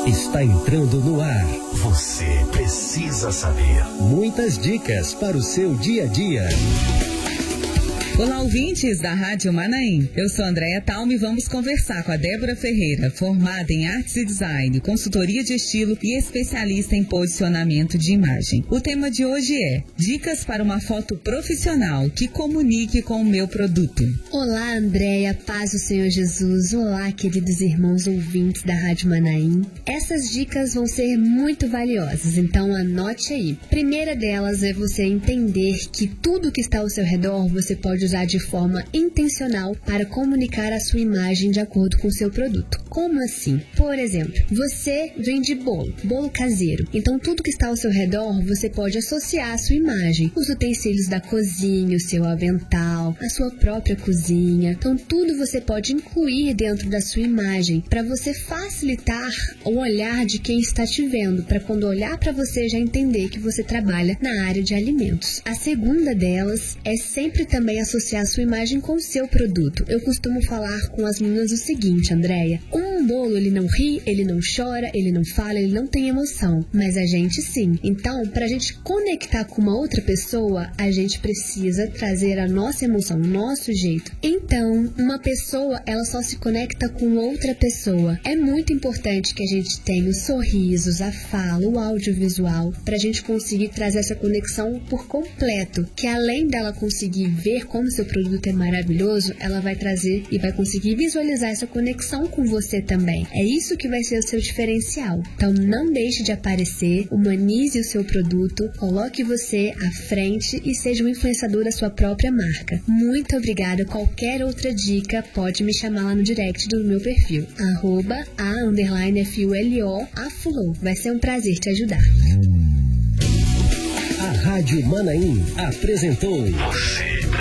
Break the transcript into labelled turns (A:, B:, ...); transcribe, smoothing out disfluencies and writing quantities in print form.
A: está entrando no ar.
B: Você precisa saber.
A: Muitas dicas para o seu dia a dia.
C: Olá, ouvintes da Rádio Manaim. Eu sou Andréia Talme e vamos conversar com a Débora Ferreira, formada em Artes e Design, consultoria de estilo e especialista em posicionamento de imagem. O tema de hoje é Dicas para uma foto profissional que comunique com o meu produto.
D: Olá, Andréia, paz do Senhor Jesus. Olá, queridos irmãos ouvintes da Rádio Manaim. Essas dicas vão ser muito valiosas, então anote aí. Primeira delas é você entender que tudo que está ao seu redor você pode usar de forma intencional para comunicar a sua imagem de acordo com o seu produto. Como assim? Por exemplo, você vende bolo caseiro. Então tudo que está ao seu redor você pode associar à sua imagem. Os utensílios da cozinha, o seu avental, a sua própria cozinha. Então tudo você pode incluir dentro da sua imagem para você facilitar o olhar de quem está te vendo, para quando olhar para você já entender que você trabalha na área de alimentos. A segunda delas é sempre também associar a sua imagem com o seu produto. Eu costumo falar com as meninas o seguinte, Andréia: um bolo ele não ri, ele não chora, ele não fala, ele não tem emoção, mas a gente sim. Então, para a gente conectar com uma outra pessoa, a gente precisa trazer a nossa emoção, o nosso jeito. Então, uma pessoa, ela só se conecta com outra pessoa. É muito importante que a gente tenha os sorrisos, a fala, o audiovisual, para a gente conseguir trazer essa conexão por completo, que além dela conseguir ver como seu produto é maravilhoso, ela vai trazer e vai conseguir visualizar essa conexão com você também. É isso que vai ser o seu diferencial. Então não deixe de aparecer, humanize o seu produto, coloque você à frente e seja um influenciador da sua própria marca. Muito obrigada. Qualquer outra dica pode me chamar lá no direct do meu perfil, @a_FULO, AFULO. Vai ser um prazer te ajudar.
A: A Rádio Manaim apresentou